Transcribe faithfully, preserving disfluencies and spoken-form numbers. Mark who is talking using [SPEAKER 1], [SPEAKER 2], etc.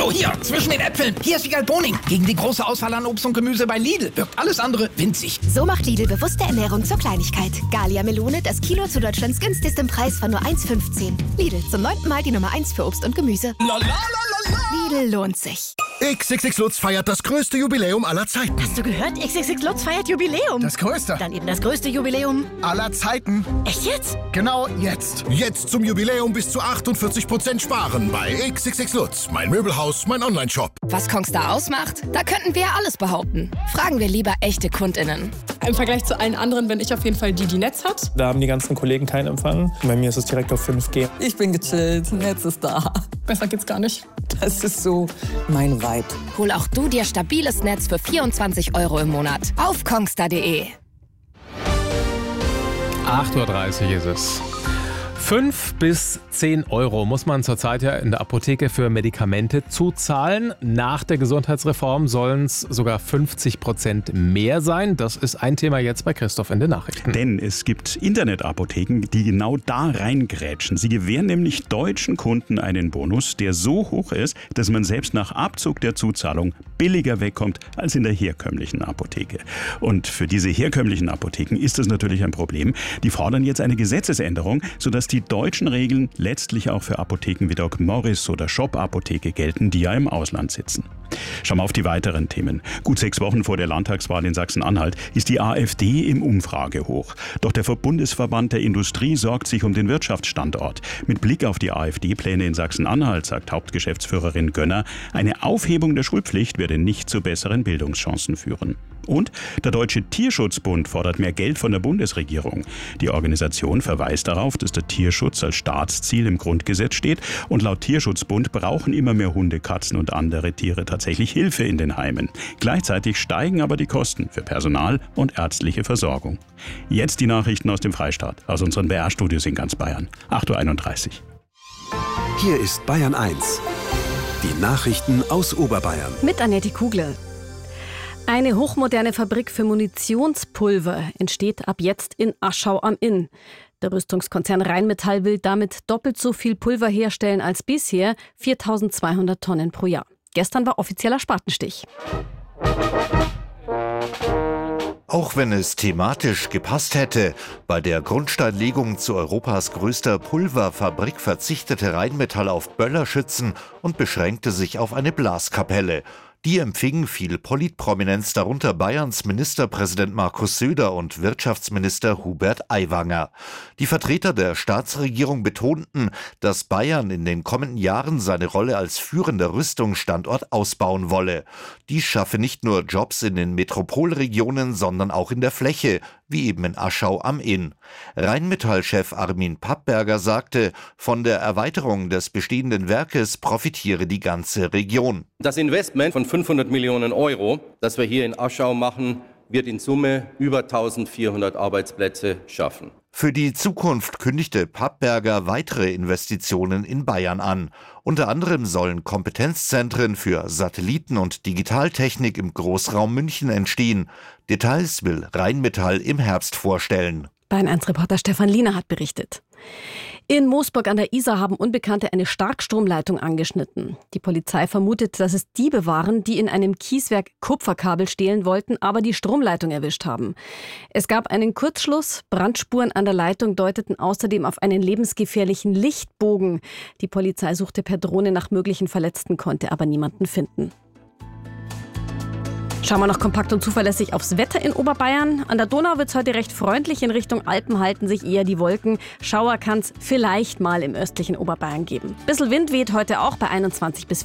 [SPEAKER 1] Hallo, hier, zwischen den Äpfeln. Hier ist Wiegald Boning. Gegen die große Auswahl an Obst und Gemüse bei Lidl wirkt alles andere winzig.
[SPEAKER 2] So macht Lidl bewusste Ernährung zur Kleinigkeit. Gallia Melone, das Kilo zu Deutschlands günstigstem Preis von nur eins fünfzehn. Lidl, zum neunten Mal die Nummer eins für Obst und Gemüse.
[SPEAKER 1] La, la, la, la, la.
[SPEAKER 2] Lidl lohnt sich.
[SPEAKER 3] X X X Lutz feiert das größte Jubiläum aller Zeiten.
[SPEAKER 4] Hast du gehört? X X X Lutz feiert Jubiläum.
[SPEAKER 3] Das größte
[SPEAKER 4] Dann eben das größte Jubiläum
[SPEAKER 3] aller Zeiten.
[SPEAKER 4] Echt jetzt?
[SPEAKER 3] Genau jetzt. Jetzt zum Jubiläum bis zu achtundvierzig Prozent sparen bei X X X Lutz. Mein Möbelhaus, mein Onlineshop.
[SPEAKER 5] Was Kongstar ausmacht? Da könnten wir ja alles behaupten. Fragen wir lieber echte KundInnen.
[SPEAKER 6] Im Vergleich zu allen anderen bin ich auf jeden Fall die, die Netz hat.
[SPEAKER 7] Da haben die ganzen Kollegen keinen Empfang. Bei mir ist es direkt auf fünf G.
[SPEAKER 8] Ich bin gechillt, Netz ist da.
[SPEAKER 6] Besser geht's gar nicht.
[SPEAKER 8] Das ist so mein Vibe.
[SPEAKER 5] Hol auch du dir stabiles Netz für vierundzwanzig Euro im Monat auf kongstar punkt de.
[SPEAKER 9] acht Uhr dreißig ist es. fünf bis zehn Euro muss man zurzeit ja in der Apotheke für Medikamente zuzahlen. Nach der Gesundheitsreform sollen es sogar fünfzig Prozent mehr sein. Das ist ein Thema jetzt bei Christoph in den Nachrichten.
[SPEAKER 10] Denn es gibt Internetapotheken, die genau da reingrätschen. Sie gewähren nämlich deutschen Kunden einen Bonus, der so hoch ist, dass man selbst nach Abzug der Zuzahlung billiger wegkommt als in der herkömmlichen Apotheke. Und für diese herkömmlichen Apotheken ist das natürlich ein Problem. Die fordern jetzt eine Gesetzesänderung, sodass die deutschen Regeln letztlich auch für Apotheken wie Doc Morris oder Shop Apotheke gelten, die ja im Ausland sitzen. Schauen wir auf die weiteren Themen. Gut sechs Wochen vor der Landtagswahl in Sachsen-Anhalt ist die AfD im Umfragehoch. Doch der Bundesverband der Industrie sorgt sich um den Wirtschaftsstandort. Mit Blick auf die AfD-Pläne in Sachsen-Anhalt sagt Hauptgeschäftsführerin Gönner, eine Aufhebung der Schulpflicht werde nicht zu besseren Bildungschancen führen. Und der Deutsche Tierschutzbund fordert mehr Geld von der Bundesregierung. Die Organisation verweist darauf, dass der Tierschutz als Staatsziel im Grundgesetz steht und laut Tierschutzbund brauchen immer mehr Hunde, Katzen und andere Tiere tatsächlich Hilfe in den Heimen. Gleichzeitig steigen aber die Kosten für Personal und ärztliche Versorgung. Jetzt die Nachrichten aus dem Freistaat, aus unseren B R-Studios in ganz Bayern. acht Uhr einunddreißig.
[SPEAKER 11] Hier ist Bayern eins. Die Nachrichten aus Oberbayern.
[SPEAKER 12] Mit Annette Kugler. Eine hochmoderne Fabrik für Munitionspulver entsteht ab jetzt in Aschau am Inn. Der Rüstungskonzern Rheinmetall will damit doppelt so viel Pulver herstellen als bisher, viertausendzweihundert Tonnen pro Jahr. Gestern war offizieller Spatenstich.
[SPEAKER 13] Auch wenn es thematisch gepasst hätte, bei der Grundsteinlegung zu Europas größter Pulverfabrik verzichtete Rheinmetall auf Böllerschützen und beschränkte sich auf eine Blaskapelle. Die empfing viel Politprominenz, darunter Bayerns Ministerpräsident Markus Söder und Wirtschaftsminister Hubert Aiwanger. Die Vertreter der Staatsregierung betonten, dass Bayern in den kommenden Jahren seine Rolle als führender Rüstungsstandort ausbauen wolle. Dies schaffe nicht nur Jobs in den Metropolregionen, sondern auch in der Fläche, wie eben in Aschau am Inn. Rheinmetall-Chef Armin Pappberger sagte, von der Erweiterung des bestehenden Werkes profitiere die ganze Region.
[SPEAKER 14] Das Investment von fünfhundert Millionen Euro, das wir hier in Aschau machen, wird in Summe über eintausendvierhundert Arbeitsplätze schaffen.
[SPEAKER 13] Für die Zukunft kündigte Pappberger weitere Investitionen in Bayern an. Unter anderem sollen Kompetenzzentren für Satelliten- und Digitaltechnik im Großraum München entstehen. Details will Rheinmetall im Herbst vorstellen.
[SPEAKER 12] Bayern eins Reporter Stefan Liener hat berichtet. In Moosburg an der Isar haben Unbekannte eine Starkstromleitung angeschnitten. Die Polizei vermutet, dass es Diebe waren, die in einem Kieswerk Kupferkabel stehlen wollten, aber die Stromleitung erwischt haben. Es gab einen Kurzschluss. Brandspuren an der Leitung deuteten außerdem auf einen lebensgefährlichen Lichtbogen. Die Polizei suchte per Drohne nach möglichen Verletzten, konnte aber niemanden finden. Schauen wir noch kompakt und zuverlässig aufs Wetter in Oberbayern. An der Donau wird es heute recht freundlich. In Richtung Alpen halten sich eher die Wolken. Schauer kann es vielleicht mal im östlichen Oberbayern geben. Bisschen Wind weht heute auch bei einundzwanzig bis